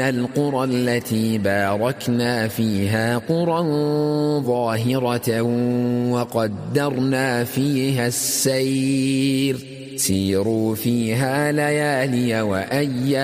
القرى التي باركنا فيها قرى ظاهرة وقدرنا فيها السير سيروا فيها ليالي وأيام